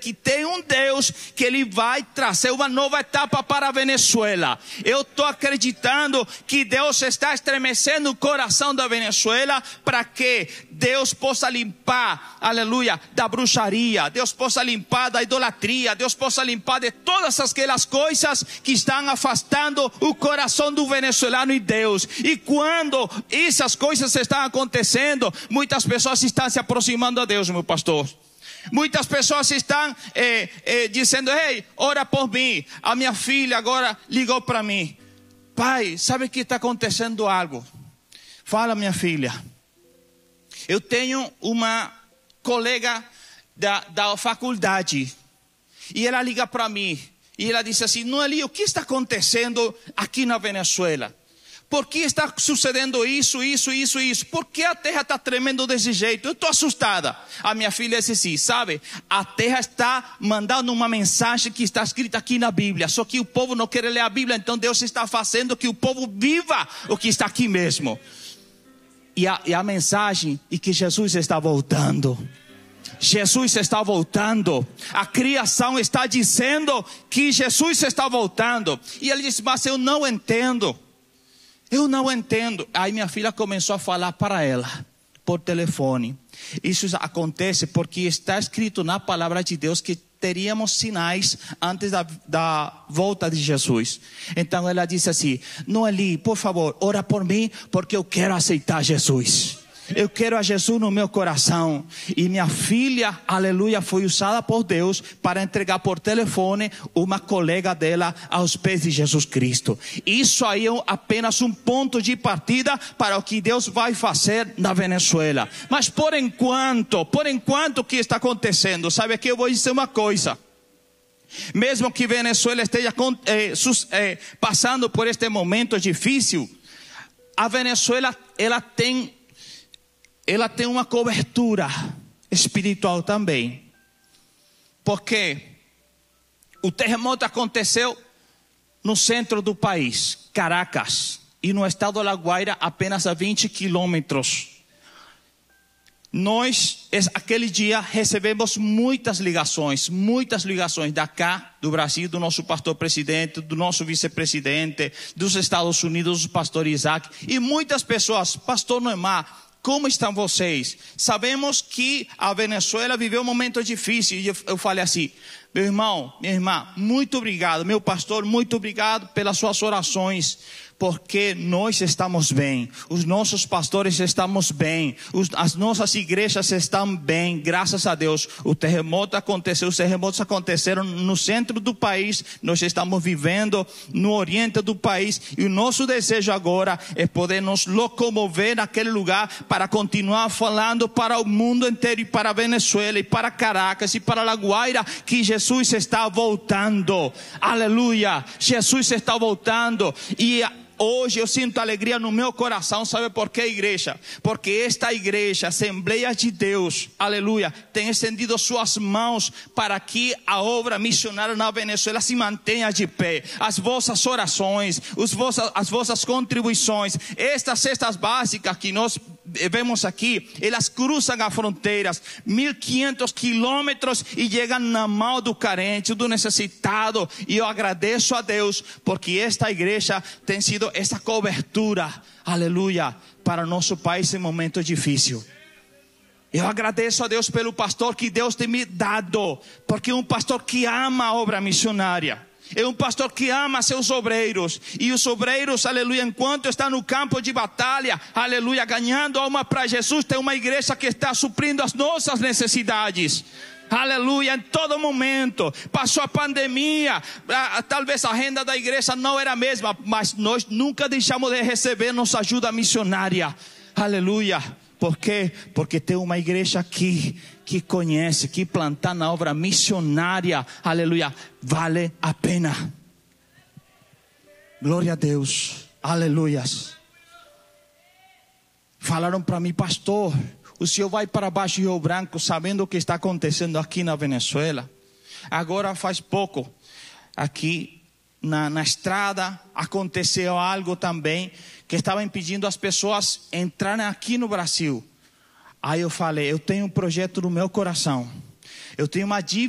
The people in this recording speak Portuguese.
que tem um Deus que Ele vai trazer uma nova etapa para a Venezuela. Eu estou acreditando que Deus está estremecendo o coração da Venezuela para que Deus possa limpar, aleluia, da bruxaria, Deus possa limpar da idolatria, Deus possa limpar de todas aquelas coisas que estão afastando o coração do venezuelano e Deus. E quando essas coisas estão acontecendo, muitas pessoas estão se aproximando a Deus, meu pastor. Muitas pessoas estão dizendo: ei, ora por mim. A minha filha agora ligou para mim: pai, sabe que está acontecendo algo? Fala, minha filha. Eu tenho uma colega da faculdade e ela liga para mim e ela diz assim: Noeli, o que está acontecendo aqui na Venezuela? Por que está sucedendo isso? Por que a terra está tremendo desse jeito? Eu estou assustada. A minha filha disse assim: sabe, a terra está mandando uma mensagem que está escrita aqui na Bíblia. Só que o povo não quer ler a Bíblia. Então Deus está fazendo que o povo viva o que está aqui mesmo. E a mensagem é que Jesus está voltando. Jesus está voltando. A criação está dizendo que Jesus está voltando. E ele disse: mas eu não entendo. Eu não entendo. Aí minha filha começou a falar para ela por telefone. Isso acontece porque está escrito na palavra de Deus que teríamos sinais antes da volta de Jesus. Então ela disse assim: Noeli, por favor, ora por mim, porque eu quero aceitar Jesus. Eu quero a Jesus no meu coração. E minha filha, aleluia, foi usada por Deus para entregar por telefone uma colega dela aos pés de Jesus Cristo. Isso aí é apenas um ponto de partida para o que Deus vai fazer na Venezuela. Mas por enquanto, o que está acontecendo? Sabe que eu vou dizer uma coisa. Mesmo que Venezuela esteja passando por este momento difícil, a Venezuela, ela tem uma cobertura espiritual também. Porque o terremoto aconteceu no centro do país, Caracas, e no estado de La Guaira, apenas a 20 quilômetros. Nós, aquele dia, recebemos muitas ligações da cá, do Brasil, do nosso pastor presidente, do nosso vice-presidente, dos Estados Unidos, do pastor Isaac, e muitas pessoas: pastor Noemar, como estão vocês? Sabemos que a Venezuela viveu um momento difícil. E eu falei assim: meu irmão, minha irmã, muito obrigado. Meu pastor, muito obrigado pelas suas orações. Porque nós estamos bem, os nossos pastores estamos bem, as nossas igrejas estão bem, graças a Deus. O terremoto aconteceu, os terremotos aconteceram no centro do país, nós estamos vivendo no oriente do país. E o nosso desejo agora é poder nos locomover naquele lugar para continuar falando para o mundo inteiro, e para a Venezuela, e para Caracas, e para La Guaira, que Jesus está voltando. Aleluia, Jesus está voltando. E hoje eu sinto alegria no meu coração. Sabe por quê, igreja? Porque esta igreja, Assembleia de Deus, aleluia, tem estendido suas mãos para que a obra missionária na Venezuela se mantenha de pé. As vossas orações, as vossas contribuições, estas cestas básicas que nós vemos aqui, elas cruzam as fronteiras, 1.500 quilômetros, e chegam na mão do carente, do necessitado. E eu agradeço a Deus, porque esta igreja tem sido essa cobertura, aleluia, para nosso país em momento difícil. Eu agradeço a Deus pelo pastor que Deus tem me dado, porque é um pastor que ama a obra missionária. É um pastor que ama seus obreiros. E os obreiros, aleluia, enquanto estão no campo de batalha, aleluia, ganhando alma para Jesus, tem uma igreja que está suprindo as nossas necessidades. Aleluia, em todo momento. Passou a pandemia, talvez a renda da igreja não era a mesma, mas nós nunca deixamos de receber nossa ajuda missionária. Aleluia. Por quê? Porque tem uma igreja aqui que conhece, que plantar na obra missionária, aleluia, vale a pena. Glória a Deus, aleluias. Falaram para mim: pastor, o senhor vai para baixo de Rio Branco sabendo o que está acontecendo aqui na Venezuela. Agora faz pouco, aqui na estrada, aconteceu algo também que estava impedindo as pessoas entrarem aqui no Brasil. Aí eu falei: eu tenho um projeto no meu coração. Eu tenho uma dívida